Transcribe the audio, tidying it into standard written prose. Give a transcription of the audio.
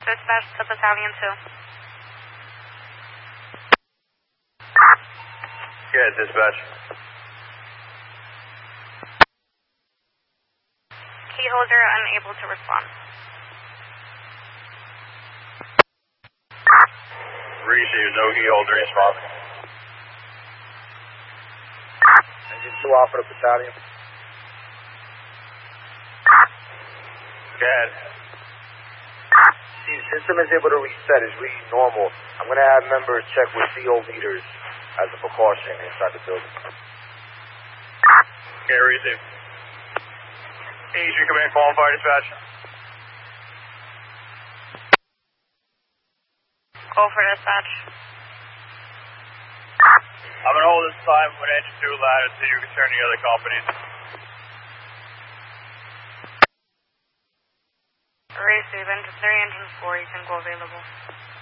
Dispatch to Battalion 2. Yeah, dispatch. Key holder unable to respond. Receive, no key holder responding. Engine 2 off for the battalion. Go ahead. The system is able to reset. It's reading normal. I'm going to have members check with CO meters as a precaution inside the building. Okay, receive. Eastern Command, calling fire dispatch. Call for dispatch. I'm going to hold this time when engine 2 loud until you return the other companies. Receive, engine 3, engine 4, you can go available.